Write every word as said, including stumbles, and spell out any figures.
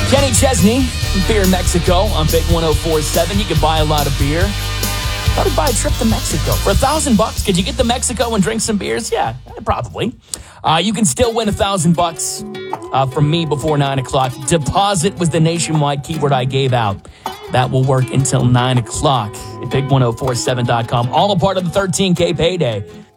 Kenny Chesney, Beer Mexico on Big one oh four point seven. You can buy a lot of beer. How to buy a trip to Mexico for a thousand bucks? Could you get to Mexico and drink some beers? Yeah, probably. Uh, you can still win a thousand bucks uh, from me before nine o'clock. Deposit was the nationwide keyword I gave out. That will work until nine o'clock at big one oh four seven dot com. All a part of the thirteen K payday.